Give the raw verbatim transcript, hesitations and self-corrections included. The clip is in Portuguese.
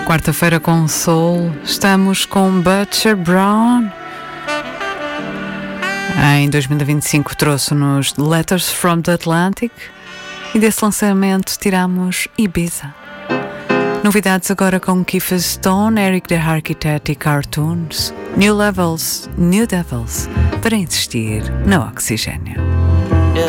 quarta-feira com Soul, estamos com Butcher Brown. Em dois mil e vinte e cinco trouxe-nos Letters from the Atlantic e desse lançamento tiramos Ibiza. Novidades agora com Kiefer Stone, Eric the Architect e Cartoons. New Levels, New Devils, para insistir no Oxigênio.